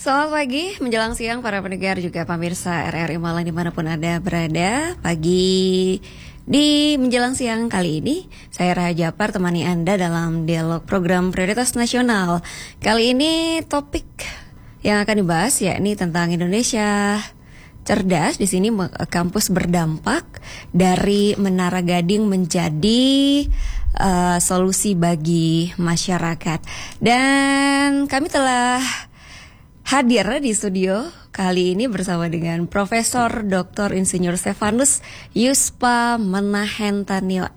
Selamat pagi, menjelang siang para pendengar juga pemirsa RRI Malang dimanapun Anda berada. Pagi di menjelang siang kali ini, saya Raja Japar temani Anda dalam dialog program Prioritas Nasional. Kali ini topik yang akan dibahas yakni tentang Indonesia cerdas. Di sini kampus berdampak dari Menara Gading menjadi solusi bagi masyarakat. Dan kami telah hadir di studio kali ini bersama dengan Profesor Dr. Insinyur Stefanus Yuspa Menahentanio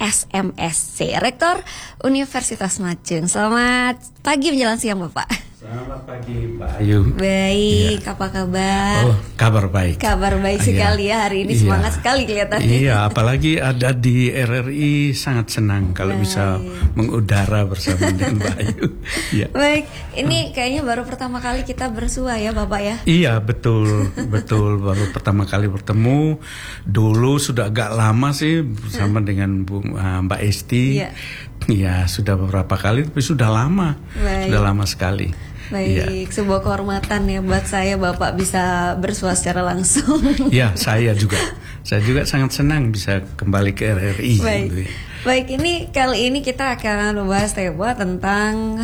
MSMSC, Rektor Universitas Macung. Selamat pagi menjelang siang Bapak. Selamat pagi Pak Ayu. Baik, ya. Apa kabar? Oh, kabar baik. Kabar baik sekali ya hari ini, semangat sekali kelihatannya. Iya, apalagi ada di RRI sangat senang kalau bisa mengudara bersama dengan Pak Ayu. Ya. Baik, ini kayaknya baru pertama kali kita bersua ya Bapak ya? Iya, betul, baru pertama kali bertemu. Dulu sudah agak lama sih bersama dengan Mbak Esti. Iya. Ya, sudah beberapa kali tapi sudah lama. Baik. Sudah lama sekali. Baik, sebuah kehormatan ya buat saya Bapak bisa bersua secara langsung. Ya, saya juga sangat senang bisa kembali ke RRI. Baik, gitu ya. Baik, ini kali ini kita akan membahas tema tentang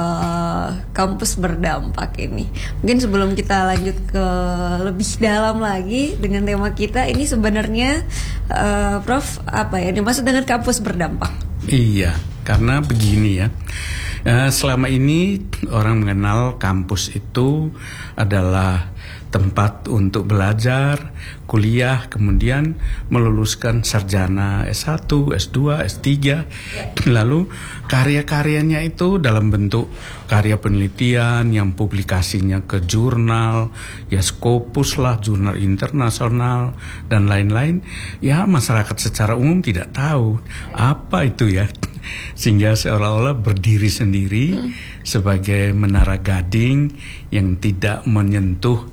kampus berdampak ini. Mungkin sebelum kita lanjut ke lebih dalam lagi dengan tema kita, ini sebenarnya Prof, apa ya dimaksud dengan kampus berdampak? Iya, karena begini ya. Selama ini orang mengenal kampus itu adalah tempat untuk belajar, kuliah, kemudian meluluskan sarjana S1, S2, S3, lalu karya-karyanya itu dalam bentuk karya penelitian yang publikasinya ke jurnal, ya Scopus lah, jurnal internasional, dan lain-lain. Ya masyarakat secara umum tidak tahu apa itu ya. Sehingga seolah-olah berdiri sendiri sebagai menara gading yang tidak menyentuh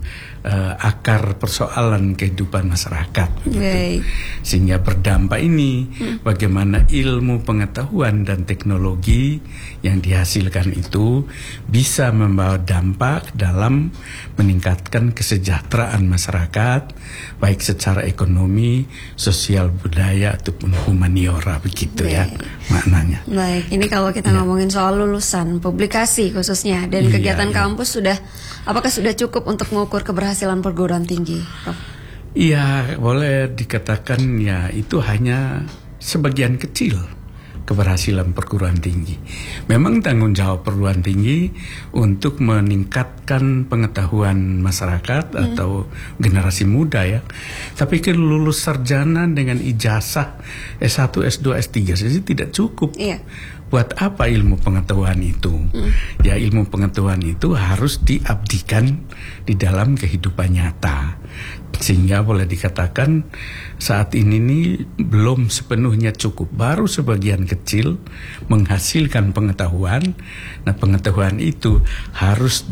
akar persoalan kehidupan masyarakat gitu. Sehingga berdampak ini bagaimana ilmu pengetahuan dan teknologi yang dihasilkan itu bisa membawa dampak dalam meningkatkan kesejahteraan masyarakat baik secara ekonomi, sosial, budaya ataupun humaniora begitu ya maknanya. Baik, ini kalau kita ngomongin soal lulusan publikasi khususnya dan kegiatan kampus apakah sudah cukup untuk mengukur keberhasilan perguruan tinggi, Prof? Iya, boleh dikatakan ya itu hanya sebagian kecil keberhasilan perguruan tinggi. Memang tanggung jawab perguruan tinggi untuk meningkatkan pengetahuan masyarakat atau generasi muda ya. Tapi kalau lulus sarjana dengan ijazah S1, S2, S3 saja tidak cukup. Iya. Buat apa ilmu pengetahuan itu? Ya ilmu pengetahuan itu harus diabdikan di dalam kehidupan nyata. Sehingga boleh dikatakan saat ini nih belum sepenuhnya cukup. Baru sebagian kecil menghasilkan pengetahuan. Nah pengetahuan itu harus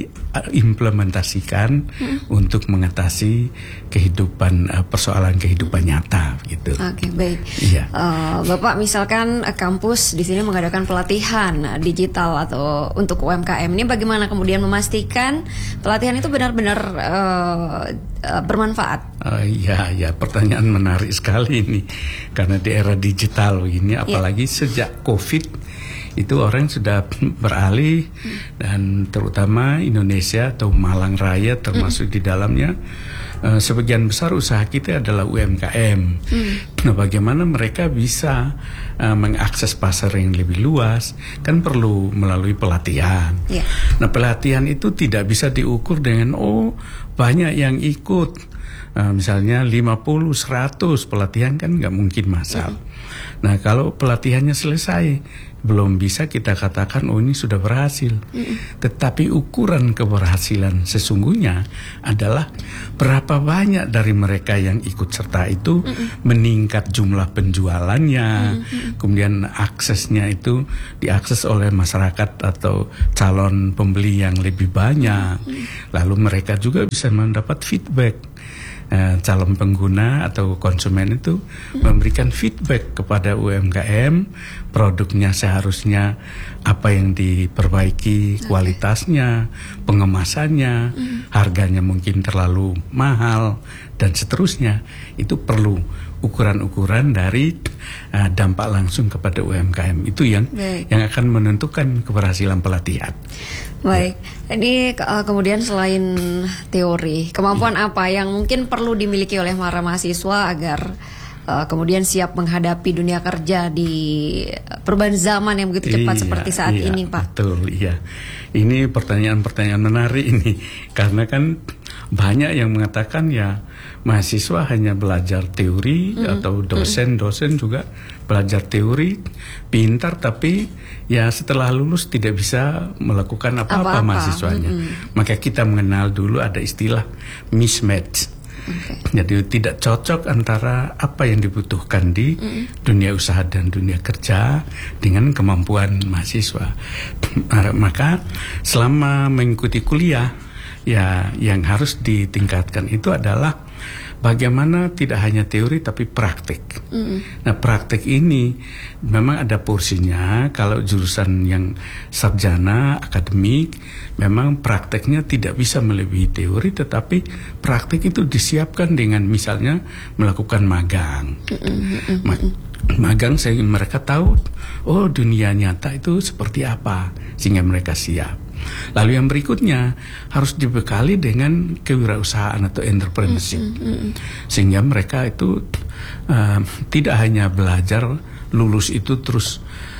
diimplementasikan untuk mengatasi kehidupan persoalan kehidupan nyata gitu. Oke, baik. Iya. Bapak misalkan kampus di sini mengadakan pelatihan digital atau untuk UMKM. Ini bagaimana kemudian memastikan pelatihan itu benar-benar bermanfaat? Ya, pertanyaan menarik sekali ini karena di era digital ini, apalagi sejak COVID itu orang sudah beralih dan terutama Indonesia atau Malang Raya termasuk di dalamnya sebagian besar usaha kita adalah UMKM. Nah, bagaimana mereka bisa mengakses pasar yang lebih luas kan perlu melalui pelatihan. Nah, pelatihan itu tidak bisa diukur dengan banyak yang ikut. Misalnya 50, 100 pelatihan kan nggak mungkin massal. Nah kalau pelatihannya selesai belum bisa kita katakan ini sudah berhasil. Tetapi ukuran keberhasilan sesungguhnya adalah berapa banyak dari mereka yang ikut serta itu meningkat jumlah penjualannya, kemudian aksesnya itu diakses oleh masyarakat atau calon pembeli yang lebih banyak. Lalu mereka juga bisa mendapat feedback calon pengguna atau konsumen itu memberikan feedback kepada UMKM, produknya seharusnya apa yang diperbaiki, kualitasnya, pengemasannya, harganya mungkin terlalu mahal dan seterusnya. Itu perlu ukuran-ukuran dari dampak langsung kepada UMKM. Itu yang akan menentukan keberhasilan pelatihan. Baik, ini kemudian selain teori, kemampuan apa yang mungkin perlu dimiliki oleh para mahasiswa agar kemudian siap menghadapi dunia kerja di perubahan zaman yang begitu cepat seperti saat ini, Pak? Betul, iya. Ini pertanyaan-pertanyaan menarik ini, karena kan banyak yang mengatakan ya mahasiswa hanya belajar teori atau dosen juga belajar teori, pintar tapi ya setelah lulus tidak bisa melakukan apa-apa mahasiswanya. Maka kita mengenal dulu ada istilah mismatch. Jadi tidak cocok antara apa yang dibutuhkan di dunia usaha dan dunia kerja dengan kemampuan mahasiswa. Maka selama mengikuti kuliah, ya yang harus ditingkatkan itu adalah bagaimana tidak hanya teori tapi praktik. Nah, praktik ini memang ada porsinya. Kalau jurusan yang sarjana akademik, memang prakteknya tidak bisa melebihi teori, tetapi praktik itu disiapkan dengan misalnya melakukan magang. Magang sehingga mereka tahu, oh dunia nyata itu seperti apa, sehingga mereka siap. Lalu yang berikutnya harus dibekali dengan kewirausahaan atau entrepreneurship, sehingga mereka itu tidak hanya belajar lulus itu terus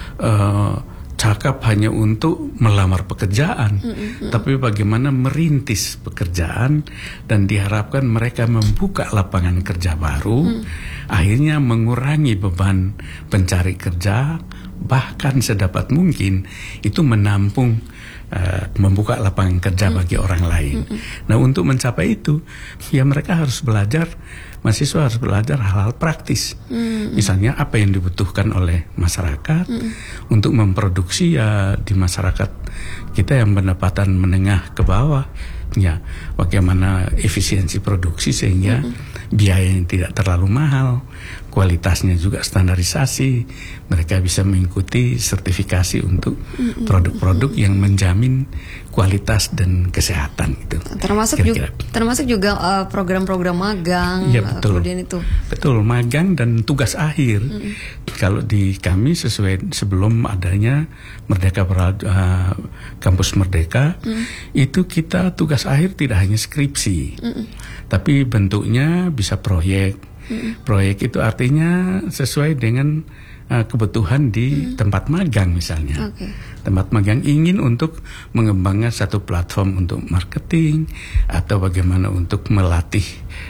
cakap hanya untuk melamar pekerjaan, tapi bagaimana merintis pekerjaan dan diharapkan mereka membuka lapangan kerja baru, akhirnya mengurangi beban pencari kerja, bahkan sedapat mungkin itu menampung membuka lapangan kerja bagi orang lain. Nah, untuk mencapai itu, ya mereka harus belajar, mahasiswa harus belajar hal-hal praktis. Misalnya apa yang dibutuhkan oleh masyarakat untuk memproduksi ya di masyarakat kita yang pendapatan menengah ke bawah. Ya, bagaimana efisiensi produksi sehingga biayanya tidak terlalu mahal, kualitasnya juga standarisasi, mereka bisa mengikuti sertifikasi untuk produk-produk yang menjamin kualitas dan kesehatan itu. Termasuk juga program-program magang. Ya, betul. Kemudian itu. Betul, magang dan tugas akhir. Kalau di kami sesuai sebelum adanya Kampus Merdeka, itu kita tugas akhir tidak hanya skripsi, tapi bentuknya bisa proyek. Proyek itu artinya sesuai dengan kebutuhan di tempat magang misalnya. Tempat magang ingin untuk mengembangkan satu platform untuk marketing atau bagaimana untuk melatih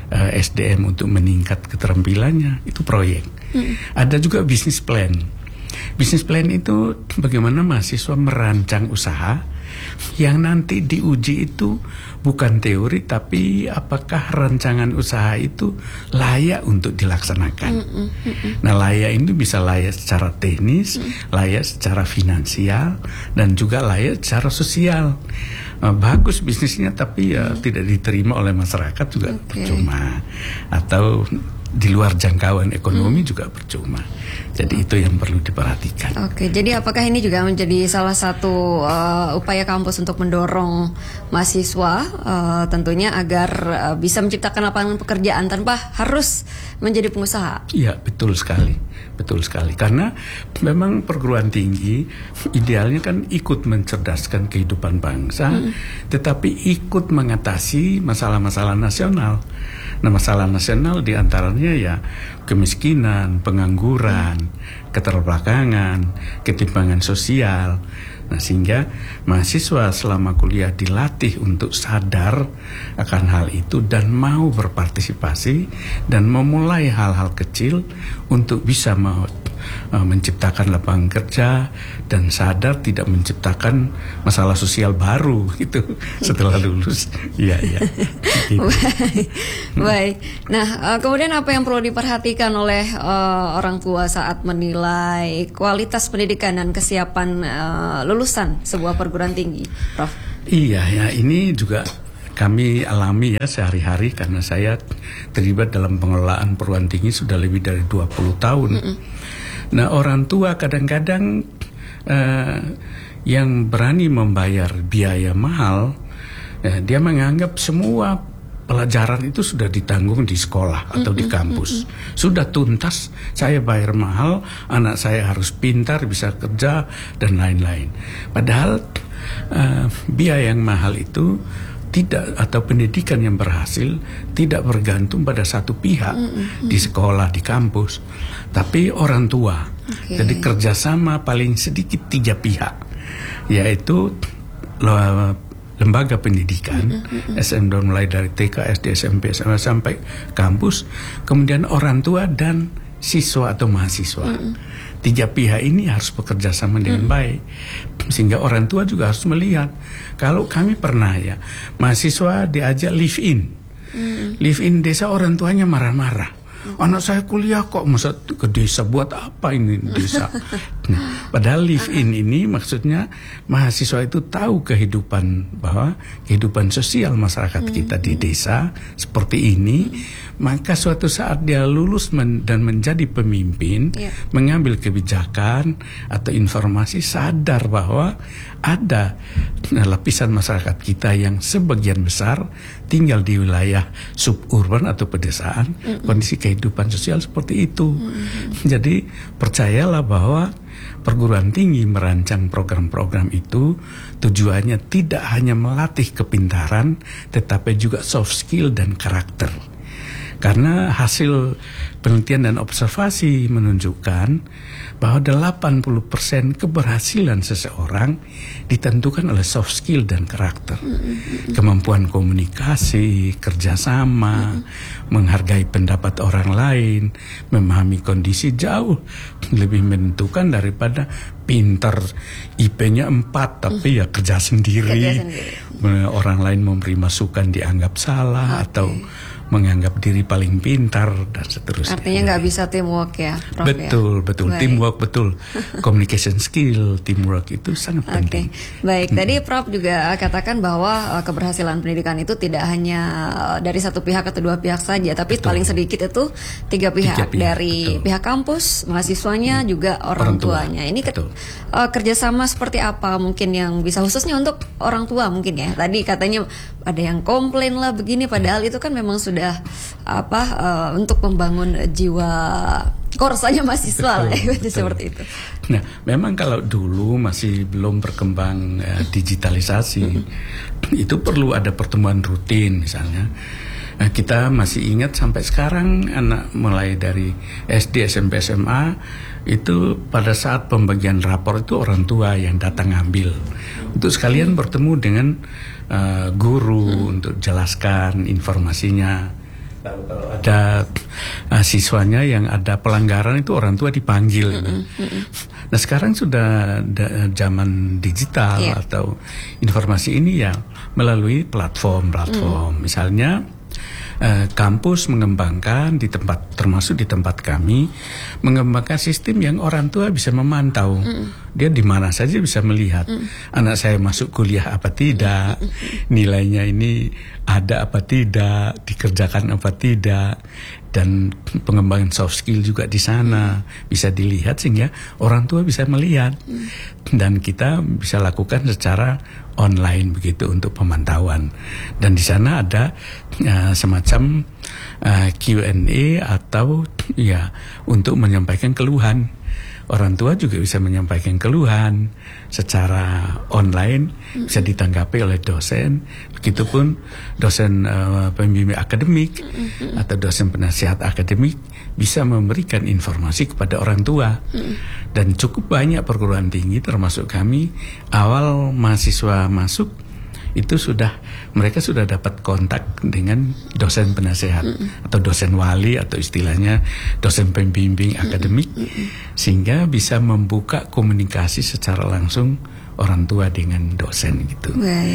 SDM untuk meningkat keterampilannya, itu proyek. Ada juga business plan. Business plan itu bagaimana mahasiswa merancang usaha yang nanti diuji itu bukan teori, tapi apakah rancangan usaha itu layak untuk dilaksanakan. Nah, layak ini bisa layak secara teknis, layak secara finansial, dan juga layak secara sosial. Bagus bisnisnya tapi ya tidak diterima oleh masyarakat juga percuma, atau di luar jangkauan ekonomi juga percuma. Jadi itu yang perlu diperhatikan. Jadi apakah ini juga menjadi salah satu upaya kampus untuk mendorong mahasiswa tentunya agar bisa menciptakan lapangan pekerjaan tanpa harus menjadi pengusaha? Iya, betul sekali. Betul sekali. Karena memang perguruan tinggi idealnya kan ikut mencerdaskan kehidupan bangsa, tetapi ikut mengatasi masalah-masalah nasional. Nah, masalah nasional diantaranya ya kemiskinan, pengangguran, keterbelakangan, ketimpangan sosial. Nah, sehingga mahasiswa selama kuliah dilatih untuk sadar akan hal itu dan mau berpartisipasi dan memulai hal-hal kecil untuk bisa menciptakan lapangan kerja dan sadar tidak menciptakan masalah sosial baru itu setelah lulus. Iya. Gitu. Baik. Nah, kemudian apa yang perlu diperhatikan oleh orang tua saat menilai kualitas pendidikan dan kesiapan lulusan sebuah perguruan tinggi, Prof? Iya ya, ini juga kami alami ya sehari-hari karena saya terlibat dalam pengelolaan perguruan tinggi sudah lebih dari 20 tahun. Nah, orang tua kadang-kadang yang berani membayar biaya mahal, dia menganggap semua pelajaran itu sudah ditanggung di sekolah atau di kampus. Sudah tuntas, saya bayar mahal, anak saya harus pintar, bisa kerja, dan lain-lain. Padahal biaya yang mahal itu tidak, atau pendidikan yang berhasil tidak bergantung pada satu pihak di sekolah, di kampus, tapi orang tua. Jadi kerjasama paling sedikit 3 pihak, yaitu lembaga pendidikan, SM mulai dari TK, SD, SMP, SMA sampai kampus, kemudian orang tua dan siswa atau mahasiswa. 3 pihak ini harus bekerja sama dengan baik, sehingga orang tua juga harus melihat. Kalau kami pernah ya, mahasiswa diajak live in desa, orang tuanya marah-marah. Anak saya kuliah kok masa ke desa, buat apa ini desa? Nah, padahal live in ini maksudnya mahasiswa itu tahu kehidupan, bahwa kehidupan sosial masyarakat kita di desa seperti ini, maka suatu saat dia lulus dan menjadi pemimpin, mengambil kebijakan atau informasi, sadar bahwa ada lapisan masyarakat kita yang sebagian besar tinggal di wilayah suburban atau pedesaan, kondisi kehidupan sosial seperti itu. Jadi percayalah bahwa perguruan tinggi merancang program-program itu tujuannya tidak hanya melatih kepintaran, tetapi juga soft skill dan karakter. Karena hasil penelitian dan observasi menunjukkan bahwa 80% keberhasilan seseorang ditentukan oleh soft skill dan karakter. Kemampuan komunikasi, kerjasama, menghargai pendapat orang lain, memahami kondisi jauh lebih menentukan daripada pintar IP-nya 4 tapi ya kerja sendiri. Orang lain memberi masukan dianggap salah atau menganggap diri paling pintar dan seterusnya. Artinya nggak bisa teamwork ya, Prof? Betul. Baik. Teamwork betul. Communication skill, teamwork itu sangat penting. Baik, tadi Prof juga katakan bahwa keberhasilan pendidikan itu tidak hanya dari satu pihak atau 2 pihak saja, tapi paling sedikit itu 3 pihak. Dari pihak kampus, mahasiswanya, juga orang tuanya. Ini kerjasama seperti apa mungkin yang bisa khususnya untuk orang tua mungkin ya? Tadi katanya ada yang komplain lah begini, padahal itu kan memang sudah untuk membangun jiwa korsanya mahasiswa lah, seperti itu. Nah, memang kalau dulu masih belum berkembang digitalisasi, itu perlu ada pertemuan rutin misalnya. Nah, kita masih ingat sampai sekarang anak mulai dari SD, SMP, SMA itu pada saat pembagian rapor itu orang tua yang datang ambil untuk sekalian bertemu dengan guru untuk jelaskan informasinya. Kalau ada siswanya yang ada pelanggaran itu orang tua dipanggil. Nah, sekarang sudah zaman digital atau informasi ini ya melalui platform. Misalnya kampus mengembangkan di tempat, termasuk di tempat kami, mengembangkan sistem yang orang tua bisa memantau. Dia di mana saja bisa melihat anak saya masuk kuliah apa tidak, nilainya ini ada apa tidak, dikerjakan apa tidak, dan pengembangan soft skill juga di sana bisa dilihat sehingga orang tua bisa melihat dan kita bisa lakukan secara online begitu untuk pemantauan. Dan di sana ada semacam Q&A atau ya untuk menyampaikan keluhan. Orang tua juga bisa menyampaikan keluhan secara online, bisa ditanggapi oleh dosen. Begitupun dosen pembimbing akademik atau dosen penasihat akademik bisa memberikan informasi kepada orang tua. Dan cukup banyak perguruan tinggi termasuk kami, awal mahasiswa masuk itu mereka sudah dapat kontak dengan dosen penasehat atau dosen wali atau istilahnya dosen pembimbing akademik, sehingga bisa membuka komunikasi secara langsung orang tua dengan dosen gitu. Baik.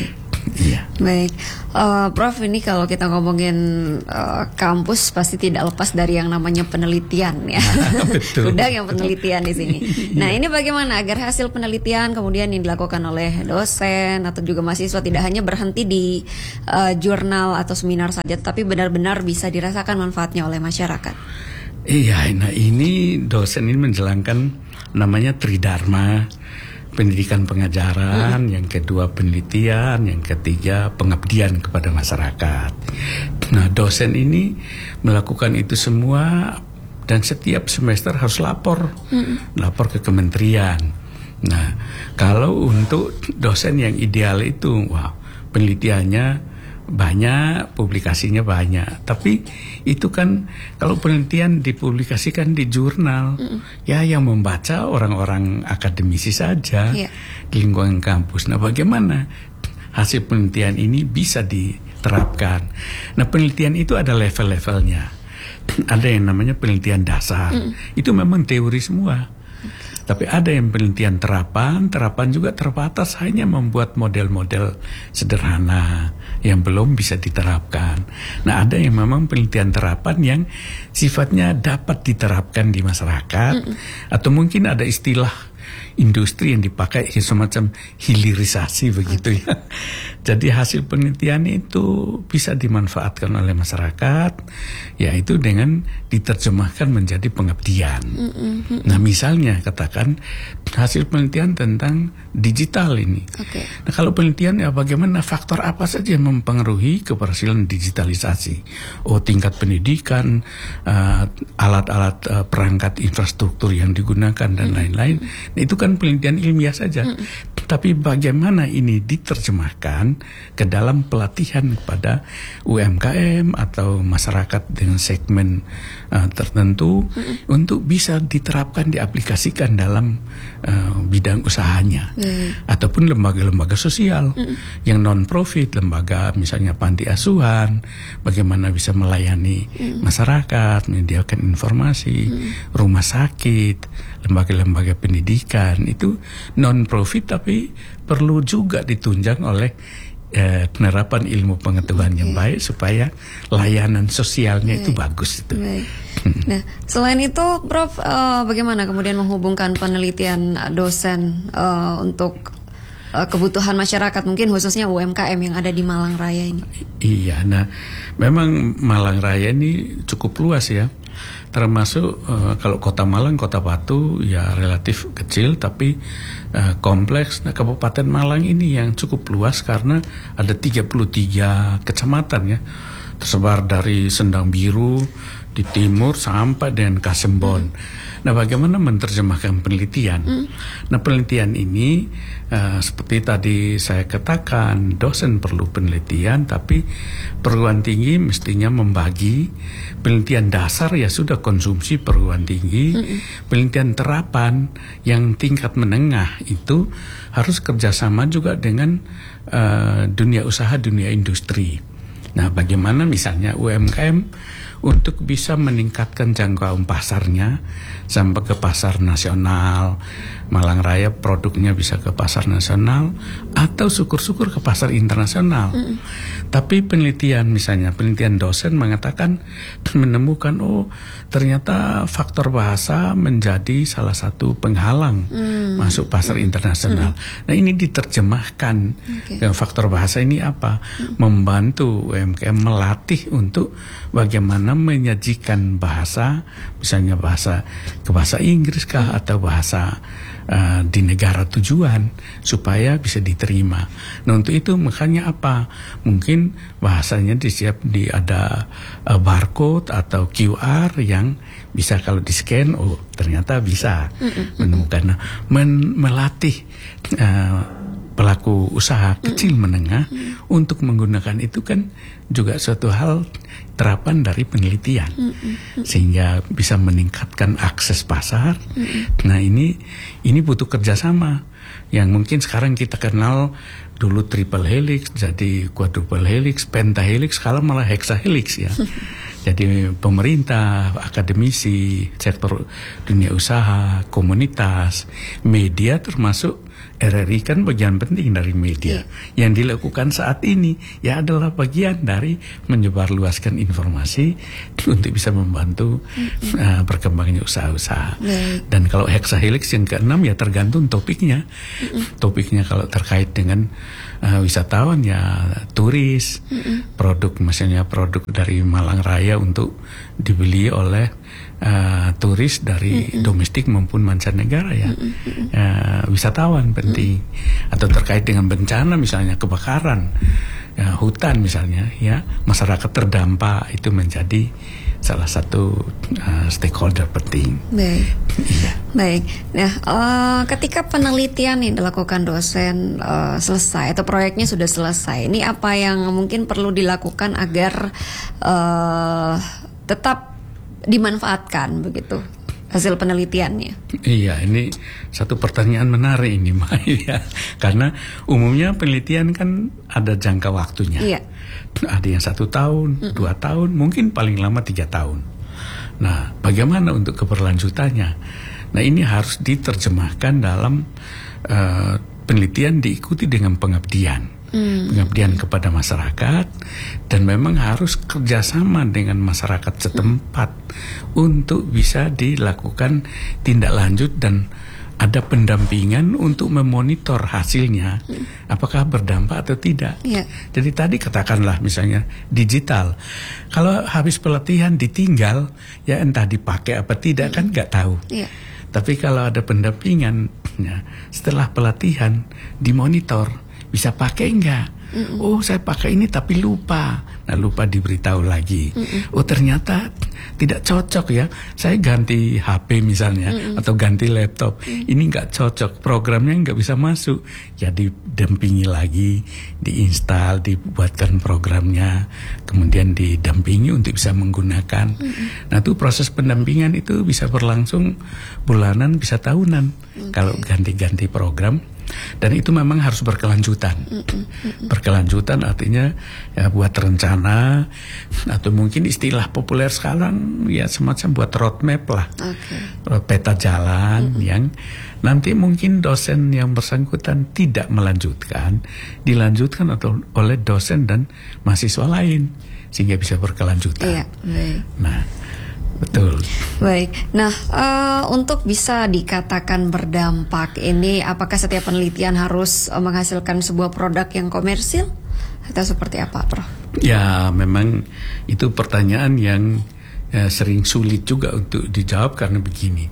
Iya. Baik, Prof, ini kalau kita ngomongin kampus pasti tidak lepas dari yang namanya penelitian ya. Betul. Udah yang penelitian di sini. Nah, ini bagaimana agar hasil penelitian kemudian yang dilakukan oleh dosen atau juga mahasiswa tidak hanya berhenti di jurnal atau seminar saja, tapi benar-benar bisa dirasakan manfaatnya oleh masyarakat. Iya, nah ini dosen ini menjalankan namanya tridharma, pendidikan pengajaran, yang kedua penelitian, yang ketiga pengabdian kepada masyarakat. Nah, dosen ini melakukan itu semua dan setiap semester harus lapor ke kementerian. Nah, kalau untuk dosen yang ideal itu, wah, penelitiannya banyak, publikasinya banyak. Tapi itu kan kalau penelitian dipublikasikan di jurnal, ya yang membaca orang-orang akademisi saja di lingkungan kampus. Nah, bagaimana hasil penelitian ini bisa diterapkan? Nah, penelitian itu ada level-levelnya. Ada yang namanya penelitian dasar. Itu memang teori semua. Tapi ada yang penelitian terapan juga terbatas, hanya membuat model-model sederhana yang belum bisa diterapkan. Nah, ada yang memang penelitian terapan yang sifatnya dapat diterapkan di masyarakat, atau mungkin ada istilah industri yang dipakai semacam hilirisasi begitu ya. Jadi hasil penelitian itu bisa dimanfaatkan oleh masyarakat, yaitu dengan diterjemahkan menjadi pengabdian. Nah, misalnya katakan hasil penelitian tentang digital ini. Nah, kalau penelitian ya bagaimana faktor apa saja yang mempengaruhi keberhasilan digitalisasi? Oh, tingkat pendidikan, alat-alat perangkat infrastruktur yang digunakan dan lain-lain. Nah, itu kan penelitian ilmiah saja. Tapi bagaimana ini diterjemahkan ke dalam pelatihan kepada UMKM atau masyarakat dengan segmen tertentu untuk bisa diterapkan, diaplikasikan dalam bidang usahanya. Ataupun lembaga-lembaga sosial yang non-profit, lembaga misalnya panti asuhan, bagaimana bisa melayani masyarakat, menyediakan informasi, rumah sakit, lembaga-lembaga pendidikan, itu non-profit tapi perlu juga ditunjang oleh penerapan ilmu pengetahuan yang baik supaya layanan sosialnya itu bagus itu. Nah, selain itu, Prof, bagaimana kemudian menghubungkan penelitian dosen untuk kebutuhan masyarakat, mungkin khususnya UMKM yang ada di Malang Raya ini? Iya, nah memang Malang Raya ini cukup luas ya. Termasuk kalau Kota Malang, Kota Batu ya relatif kecil tapi kompleks. Nah, Kabupaten Malang ini yang cukup luas karena ada 33 kecamatan ya, tersebar dari Sendang Biru di timur sampai dengan Kasembon. Nah, bagaimana menerjemahkan penelitian? Nah, penelitian ini seperti tadi saya katakan, dosen perlu penelitian, tapi perguruan tinggi mestinya membagi penelitian dasar ya sudah konsumsi perguruan tinggi, penelitian terapan yang tingkat menengah itu harus kerjasama juga dengan dunia usaha, dunia industri. Nah, bagaimana misalnya UMKM untuk bisa meningkatkan jangkauan pasarnya sampai ke pasar nasional, Malang Raya produknya bisa ke pasar nasional atau syukur-syukur ke pasar internasional. Tapi penelitian misalnya, penelitian dosen mengatakan menemukan ternyata faktor bahasa menjadi salah satu penghalang masuk pasar internasional. Nah, ini diterjemahkan. Faktor bahasa ini apa? Membantu UMKM melatih untuk bagaimana menyajikan bahasa, misalnya bahasa Inggris kah atau bahasa di negara tujuan supaya bisa diterima. Nah, untuk itu makanya apa? Mungkin bahasanya ada barcode atau QR yang bisa kalau di-scan, ternyata bisa menemukan. Nah, melatih pelaku usaha kecil menengah untuk menggunakan itu kan juga suatu hal terapan dari penelitian sehingga bisa meningkatkan akses pasar. Nah, ini butuh kerjasama yang mungkin sekarang kita kenal dulu triple helix jadi quadruple helix, pentahelix, sekarang malah hexahelix ya. Jadi pemerintah, akademisi, sektor dunia usaha, komunitas, media termasuk RRI kan bagian penting dari media. Yang dilakukan saat ini ya adalah bagian dari menyebarluaskan informasi untuk bisa membantu berkembangnya usaha-usaha. Dan kalau hexahelix yang ke-6 ya tergantung topiknya. Topiknya kalau terkait dengan wisatawan ya turis, produk misalnya produk dari Malang Raya untuk dibeli oleh turis dari domestik maupun mancanegara ya. Wisatawan penting. Atau terkait dengan bencana misalnya kebakaran hutan misalnya ya, masyarakat terdampak itu menjadi salah satu stakeholder penting. Baik. Iya. Baik. Nah, ketika penelitian yang dilakukan dosen selesai atau proyeknya sudah selesai, ini apa yang mungkin perlu dilakukan agar tetap dimanfaatkan begitu hasil penelitiannya? Iya, ini satu pertanyaan menarik ini, Maya. Karena umumnya penelitian kan ada jangka waktunya. Iya. Ada yang 1 tahun, 2 tahun, mungkin paling lama 3 tahun. Nah, bagaimana untuk keberlanjutannya? Nah, ini harus diterjemahkan dalam penelitian diikuti dengan pengabdian. Pengabdian kepada masyarakat, dan memang harus kerjasama dengan masyarakat setempat untuk bisa dilakukan tindak lanjut dan ada pendampingan untuk memonitor hasilnya apakah berdampak atau tidak. Jadi tadi katakanlah misalnya digital, kalau habis pelatihan ditinggal ya entah dipakai apa tidak kan nggak tahu. Tapi kalau ada pendampingan ya, setelah pelatihan dimonitor, bisa pakai enggak? Oh, saya pakai ini tapi lupa. Nah, lupa diberitahu lagi. Oh, ternyata tidak cocok ya. Saya ganti HP misalnya atau ganti laptop. Ini enggak cocok, programnya enggak bisa masuk. Ya didampingi lagi, diinstal, dibuatkan programnya, kemudian didampingi untuk bisa menggunakan. Nah, itu proses pendampingan itu bisa berlangsung bulanan, bisa tahunan kalau ganti-ganti program. Dan itu memang harus berkelanjutan. Berkelanjutan artinya ya buat rencana, atau mungkin istilah populer sekarang ya semacam buat roadmap lah, peta jalan yang nanti mungkin dosen yang bersangkutan tidak melanjutkan, dilanjutkan atau oleh dosen dan mahasiswa lain sehingga bisa berkelanjutan. Nah, betul. Baik. Nah, untuk bisa dikatakan berdampak ini, apakah setiap penelitian harus menghasilkan sebuah produk yang komersil atau seperti apa, Prof? Ya, memang itu pertanyaan yang sering sulit juga untuk dijawab karena begini.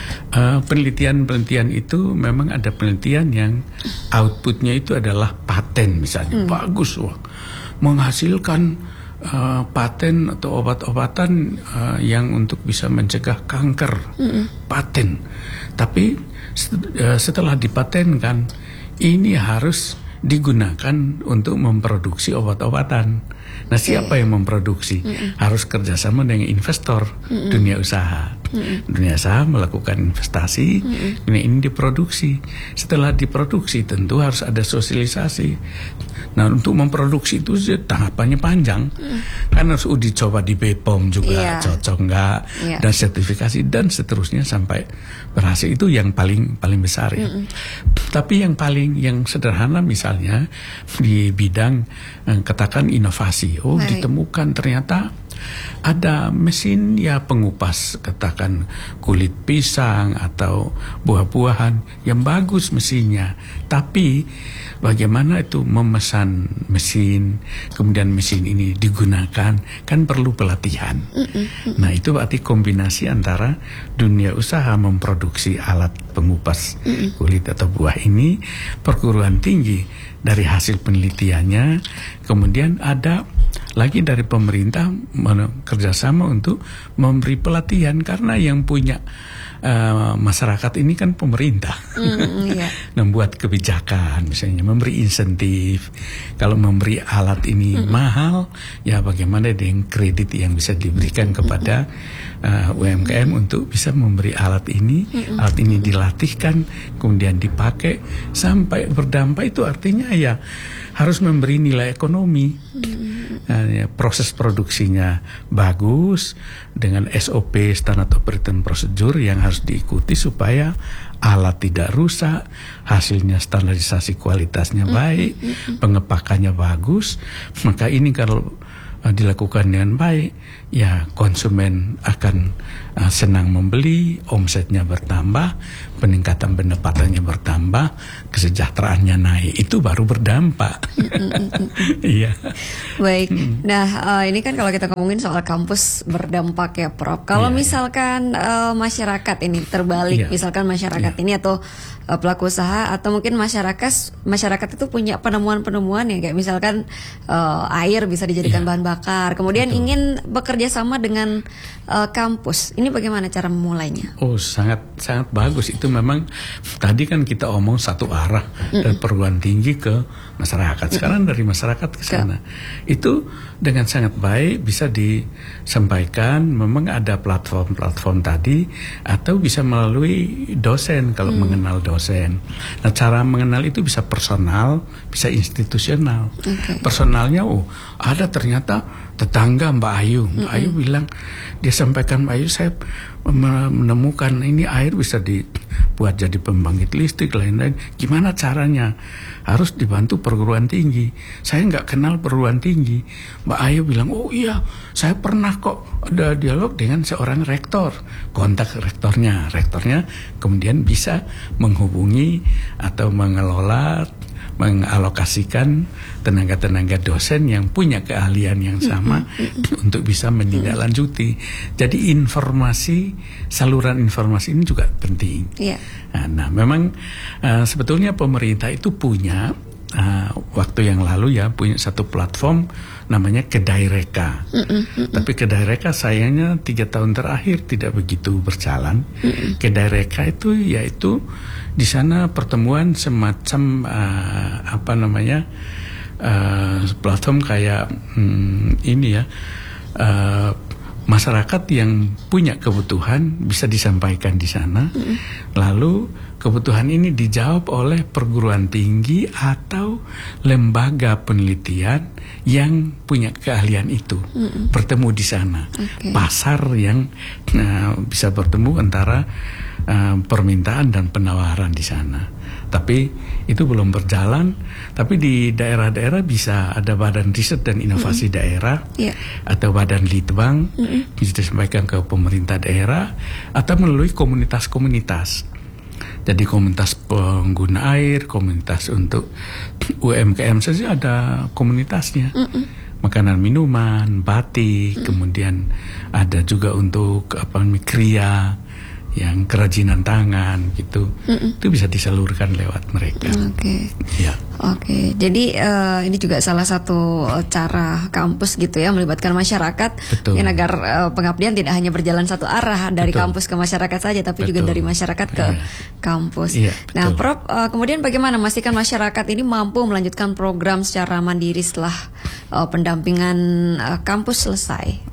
Penelitian itu memang ada penelitian yang outputnya itu adalah paten misalnya, bagus, wah, menghasilkan paten atau obat-obatan yang untuk bisa mencegah kanker, paten. Tapi setelah dipatenkan, ini harus digunakan untuk memproduksi obat-obatan. Nah, siapa yang memproduksi? Harus kerjasama dengan investor, dunia usaha. Dunia usaha melakukan investasi, ini diproduksi. Setelah diproduksi tentu harus ada sosialisasi. Nah, untuk memproduksi itu tahapannya panjang. Kan harus uji coba di BPOM juga, cocok enggak, dan sertifikasi dan seterusnya sampai berhasil. Itu yang paling besar ya. Tapi yang sederhana misalnya di bidang katakan inovasi. Oh, ditemukan ternyata ada mesin ya pengupas katakan kulit pisang atau buah-buahan yang bagus mesinnya, tapi bagaimana itu memesan mesin, kemudian mesin ini digunakan, kan perlu pelatihan. Nah, itu berarti kombinasi antara dunia usaha memproduksi alat pengupas kulit atau buah ini, perguruan tinggi dari hasil penelitiannya, kemudian ada lagi dari pemerintah kerjasama untuk memberi pelatihan, karena yang punya masyarakat ini kan pemerintah. Membuat kebijakan misalnya, memberi insentif. Kalau memberi alat ini mahal, ya bagaimana dengan kredit yang bisa diberikan kepada UMKM untuk bisa memberi alat ini. Alat ini dilatihkan, kemudian dipakai sampai berdampak. Itu artinya ya harus memberi nilai ekonomi. Proses produksinya bagus dengan SOP, standard operating procedure yang harus diikuti supaya alat tidak rusak, hasilnya standarisasi kualitasnya baik, pengepakannya bagus, maka ini kalau dilakukan dengan baik, ya konsumen akan senang membeli, omsetnya bertambah, peningkatan pendapatannya bertambah, kesejahteraannya naik, itu baru berdampak. Iya. Baik. Nah, ini kan kalau kita ngomongin soal kampus berdampak ya, Prof. Kalau misalkan masyarakat ini terbalik, misalkan masyarakat ini atau pelaku usaha atau mungkin masyarakat itu punya penemuan-penemuan ya, kayak misalkan air bisa dijadikan bahan bakar, kemudian ingin bekerja sama dengan kampus. Ini bagaimana cara memulainya? Oh, sangat bagus. Itu memang tadi kan kita omong satu arah dari perguruan tinggi ke masyarakat. Sekarang dari masyarakat ke sana. Itu dengan sangat baik bisa disampaikan. Memang ada platform-platform tadi, atau bisa melalui dosen kalau mengenal dosen. Nah, cara mengenal itu bisa personal, bisa institusional. Personalnya, ada ternyata tetangga Mbak Ayu. Mbak Ayu bilang, dia sampaikan, Mbak Ayu, saya menemukan ini air bisa dibuat jadi pembangkit listrik, lain-lain. Gimana caranya? Harus dibantu perguruan tinggi. Saya nggak kenal perguruan tinggi. Mbak Ayu bilang, oh iya, saya pernah kok ada dialog dengan seorang rektor. Kontak rektornya kemudian bisa menghubungi atau mengalokasikan tenaga-tenaga dosen yang punya keahlian yang sama untuk bisa menindaklanjuti. Jadi saluran informasi ini juga penting. Nah, memang sebetulnya pemerintah itu punya waktu yang lalu punya satu platform namanya Kedai Reka. Tapi Kedai Reka sayangnya 3 tahun terakhir tidak begitu berjalan. Kedai Reka itu yaitu di sana pertemuan semacam platform kayak masyarakat yang punya kebutuhan bisa disampaikan di sana. Lalu kebutuhan ini dijawab oleh perguruan tinggi atau lembaga penelitian yang punya keahlian itu. Bertemu di sana. Pasar yang bisa bertemu antara permintaan dan penawaran di sana. Tapi itu belum berjalan. Tapi di daerah-daerah bisa ada badan riset dan inovasi daerah atau badan litbang, bisa disampaikan ke pemerintah daerah atau melalui komunitas-komunitas. Jadi komunitas pengguna air, komunitas untuk UMKM saja ada komunitasnya. Makanan minuman, batik, kemudian ada juga untuk kria, yang kerajinan tangan gitu. Itu bisa disalurkan lewat mereka. Oke. Jadi ini juga salah satu cara kampus gitu ya, melibatkan masyarakat. Yang agar pengabdian tidak hanya berjalan satu arah dari kampus ke masyarakat saja, tapi juga dari masyarakat ke kampus. Nah, Prof, kemudian bagaimana memastikan masyarakat ini mampu melanjutkan program secara mandiri setelah pendampingan kampus selesai?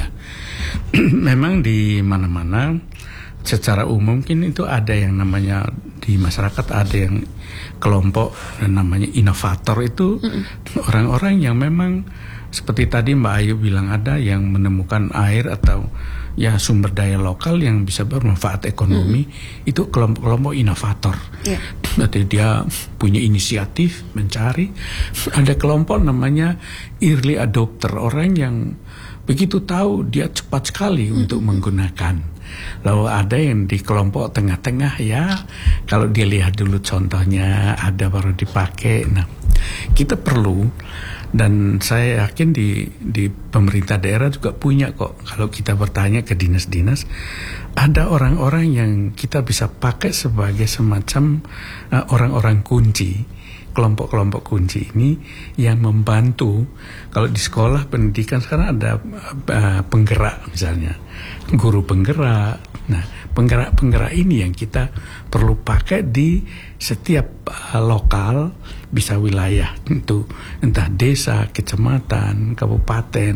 Memang di mana-mana secara umum mungkin itu ada yang namanya di masyarakat, ada yang kelompok namanya inovator itu, orang-orang yang memang seperti tadi Mbak Ayu bilang, ada yang menemukan air atau sumber daya lokal yang bisa bermanfaat ekonomi. Itu kelompok-kelompok inovator. Berarti dia punya inisiatif mencari. Ada kelompok namanya early adopter, orang yang begitu tahu dia cepat sekali untuk menggunakan. Lalu ada yang di kelompok tengah-tengah, kalau dia lihat dulu contohnya ada baru dipakai. Nah, kita perlu, dan saya yakin di pemerintah daerah juga punya kok. Kalau kita bertanya ke dinas-dinas, ada orang-orang yang kita bisa pakai sebagai semacam orang-orang kunci. Kelompok-kelompok kunci ini yang membantu. Kalau di sekolah pendidikan sekarang ada penggerak misalnya, guru penggerak. Nah, penggerak-penggerak ini yang kita perlu pakai di setiap lokal, bisa wilayah itu, entah desa, kecamatan, kabupaten,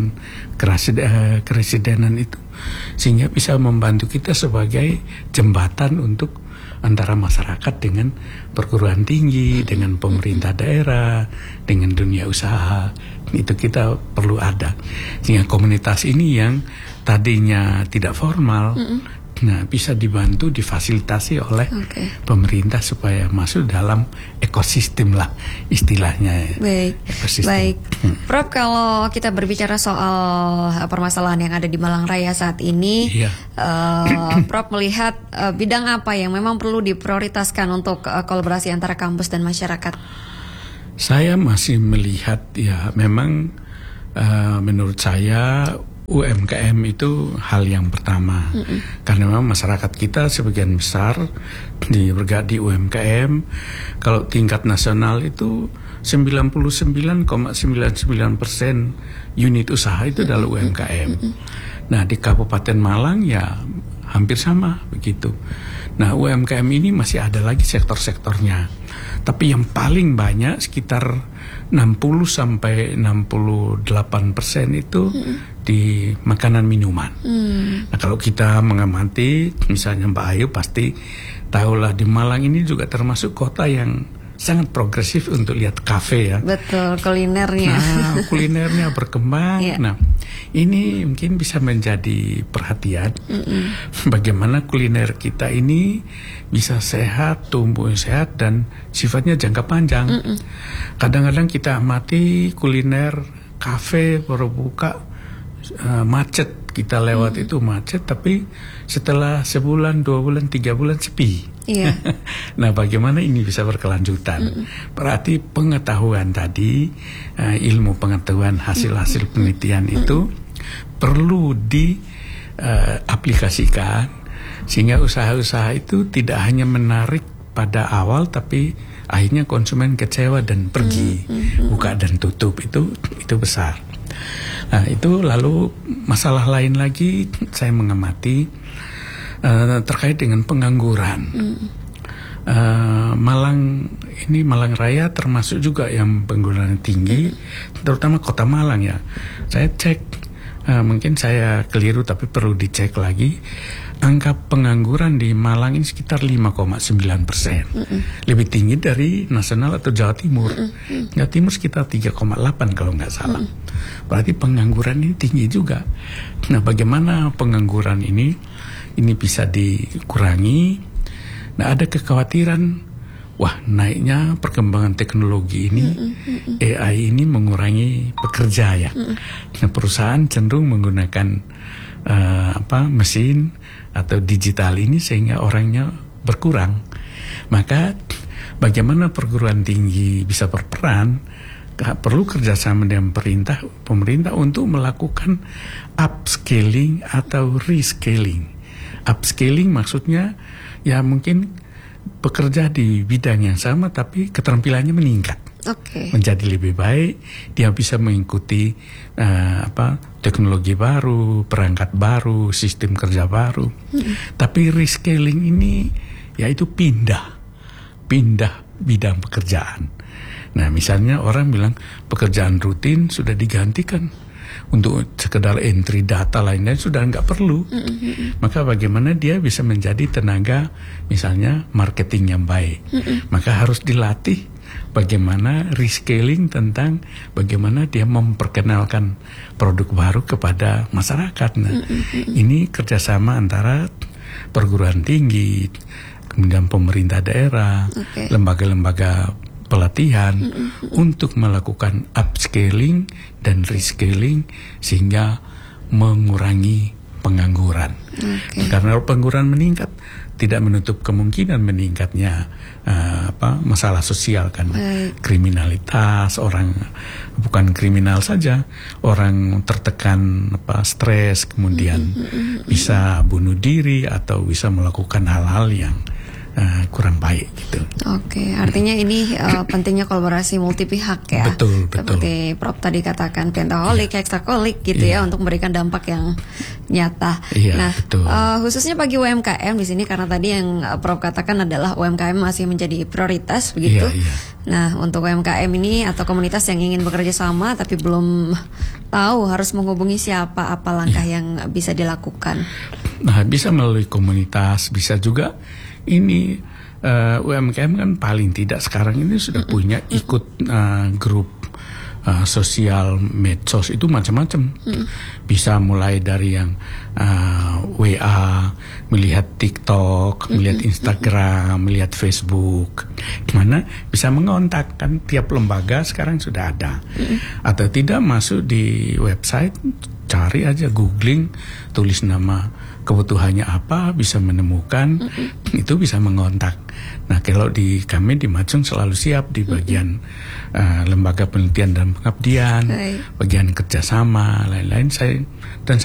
keresidenan itu, sehingga bisa membantu kita sebagai jembatan untuk antara masyarakat dengan perguruan tinggi, dengan pemerintah daerah, dengan dunia usaha. Itu kita perlu ada. Sehingga komunitas ini yang tadinya tidak formal, Nah, bisa dibantu, difasilitasi oleh pemerintah supaya masuk dalam ekosistem lah istilahnya. Baik, ekosistem. Baik. Prof, kalau kita berbicara soal permasalahan yang ada di Malang Raya saat ini, Prof melihat bidang apa yang memang perlu diprioritaskan untuk kolaborasi antara kampus dan masyarakat? Saya masih melihat ya memang menurut saya UMKM itu hal yang pertama, karena memang masyarakat kita sebagian besar bergerak di UMKM. Kalau tingkat nasional itu 99,99% unit usaha itu adalah UMKM. Nah, di Kabupaten Malang ya hampir sama begitu. Nah, UMKM ini masih ada lagi sektor-sektornya, tapi yang paling banyak sekitar 60-68% itu di makanan minuman. Nah, kalau kita mengamati, misalnya Mbak Ayu pasti tahulah di Malang ini juga termasuk kota yang sangat progresif untuk lihat kafe ya. Betul, kulinernya. Nah, kulinernya berkembang. Nah, ini mungkin bisa menjadi perhatian bagaimana kuliner kita ini bisa sehat, tumbuh sehat dan sifatnya jangka panjang. Kadang-kadang kita amati kuliner kafe baru buka macet, kita lewat itu macet, tapi setelah sebulan, 2 bulan, 3 bulan sepi. Nah, bagaimana ini bisa berkelanjutan? Berarti pengetahuan tadi, ilmu pengetahuan, hasil-hasil penelitian itu perlu diaplikasikan sehingga usaha-usaha itu tidak hanya menarik pada awal, tapi akhirnya konsumen kecewa dan pergi. Buka dan tutup itu besar. Nah, itu lalu masalah lain lagi saya mengamati terkait dengan pengangguran. Malang Raya termasuk juga yang pengangguran tinggi, terutama kota Malang ya. Saya cek, mungkin saya keliru tapi perlu dicek lagi. Angka pengangguran di Malang ini sekitar 5,9%. Lebih tinggi dari nasional atau Jawa Timur. Jawa Timur sekitar 3,8 kalau nggak salah. Berarti pengangguran ini tinggi juga. Nah, bagaimana pengangguran ini bisa dikurangi? Nah, ada kekhawatiran, wah naiknya perkembangan teknologi ini, AI ini mengurangi pekerja ya. Nah, perusahaan cenderung menggunakan mesin atau digital ini sehingga orangnya berkurang. Maka bagaimana perguruan tinggi bisa berperan? Perlu kerjasama dengan pemerintah untuk melakukan upscaling atau rescaling. Upscaling maksudnya ya mungkin bekerja di bidang yang sama tapi keterampilannya meningkat. Menjadi lebih baik, dia bisa mengikuti teknologi baru, perangkat baru, sistem kerja baru. Tapi rescaling ini yaitu pindah bidang pekerjaan. Nah, misalnya orang bilang pekerjaan rutin sudah digantikan untuk sekedar entry data lain-lain sudah nggak perlu. Maka bagaimana dia bisa menjadi tenaga misalnya marketing yang baik. Maka harus dilatih bagaimana rescaling tentang bagaimana dia memperkenalkan produk baru kepada masyarakat. Nah, ini kerjasama antara perguruan tinggi, kemudian pemerintah daerah, lembaga-lembaga pelatihan untuk melakukan upscaling dan rescaling sehingga mengurangi pengangguran. Karena pengangguran meningkat tidak menutup kemungkinan meningkatnya masalah sosial kan. Kriminalitas, orang bukan kriminal saja, orang tertekan stres kemudian bisa bunuh diri atau bisa melakukan hal-hal yang kurang baik gitu. Artinya ini pentingnya kolaborasi multi pihak ya. Betul. Seperti Prof tadi katakan pentaholik, hexaholik gitu ya untuk memberikan dampak yang nyata. Betul. Khususnya bagi UMKM di sini karena tadi yang Prof katakan adalah UMKM masih menjadi prioritas begitu. Nah, untuk UMKM ini atau komunitas yang ingin bekerja sama tapi belum tahu harus menghubungi siapa, apa langkah yang bisa dilakukan. Nah, bisa melalui komunitas, bisa juga ini UMKM kan paling tidak sekarang ini sudah punya ikut grup sosial medsos itu macam-macam. Bisa mulai dari yang WA, melihat TikTok, melihat Instagram, melihat Facebook, gimana bisa mengontak, kan tiap lembaga sekarang sudah ada. Atau tidak, masuk di website, cari aja, googling, tulis nama kebutuhannya apa, bisa menemukan, itu bisa mengontak. Nah, kalau di kami di Majung selalu siap di bagian lembaga penelitian dan pengabdian, bagian kerjasama, lain-lain.